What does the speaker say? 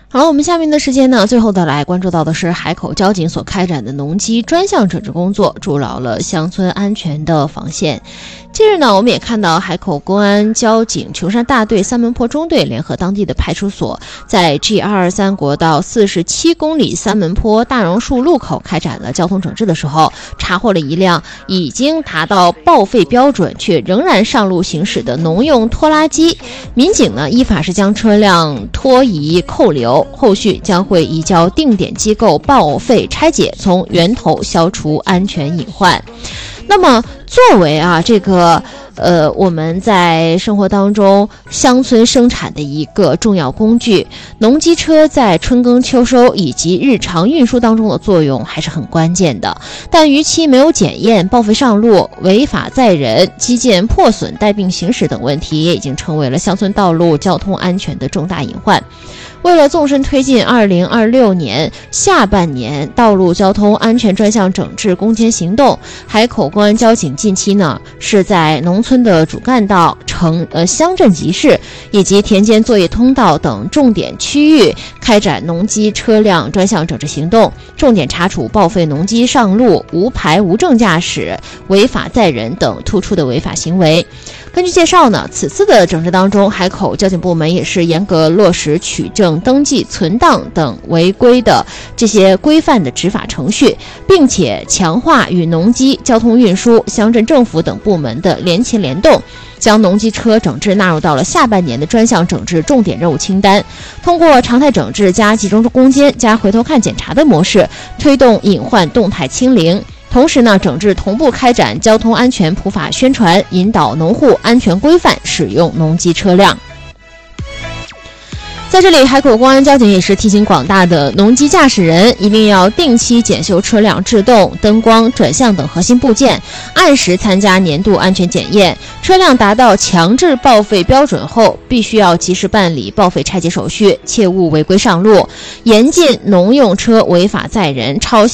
好了，我们下面的时间呢，最后的来关注到的是海口交警所开展的农机专项整治工作，筑牢了乡村安全的防线。近日呢，我们也看到海口公安交警琼山大队三门坡中队联合当地的派出所，在 G223 国道47公里三门坡大榕树路口开展了交通整治的时候，查获了一辆已经达到报废标准却仍然上路行驶的农用拖拉机。民警呢依法是将车辆拖移扣留，后续将会移交定点机构报废拆解，从源头消除安全隐患。那么作为我们在生活当中乡村生产的一个重要工具，农机车在春耕秋收以及日常运输当中的作用还是很关键的。但逾期没有检验、报废上路、违法载人、机件破损带病行驶等问题，也已经成为了乡村道路交通安全的重大隐患。为了纵深推进2026年下半年道路交通安全专项整治攻坚行动，海口公安交警近期呢是在农村的主干道、乡镇集市以及田间作业通道等重点区域开展农机车辆专项整治行动，重点查处报废农机上路、无牌无证驾驶、违法载人等突出的违法行为。根据介绍呢，此次的整治当中，海口交警部门也是严格落实取证、登记、存档等违规的这些规范的执法程序，并且强化与农机、交通运输、乡镇政府等部门的联勤联动，将农机车整治纳入到了下半年的专项整治重点任务清单。通过常态整治加集中攻坚加回头看检查的模式，推动隐患动态清零。同时呢，整治同步开展交通安全普法宣传，引导农户安全规范使用农机车辆。在这里，海口公安交警也是提醒广大的农机驾驶人，一定要定期检修车辆制动、灯光、转向等核心部件，按时参加年度安全检验。车辆达到强制报废标准后，必须要及时办理报废拆解手续，切勿违规上路。严禁农用车违法载人、超